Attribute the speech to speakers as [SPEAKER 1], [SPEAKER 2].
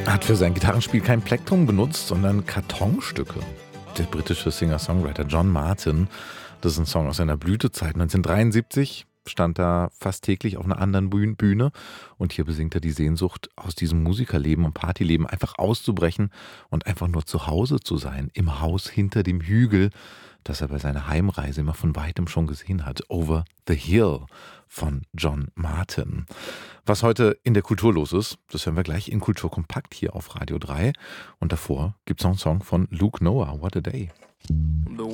[SPEAKER 1] Hat für sein Gitarrenspiel kein Plektrum benutzt, sondern Kartonstücke. Der britische Singer-Songwriter John Martyn, das ist ein Song aus seiner Blütezeit. 1973 stand er fast täglich auf einer anderen Bühne und hier besingt er die Sehnsucht, aus diesem Musikerleben und Partyleben einfach auszubrechen und einfach nur zu Hause zu sein, im Haus hinter dem Hügel, das er bei seiner Heimreise immer von weitem schon gesehen hat. Over the Hill von John Martyn. Was heute in der Kultur los ist, das hören wir gleich in Kultur Kompakt hier auf Radio 3. Und davor gibt es noch einen Song von Luke Noah, What a Day.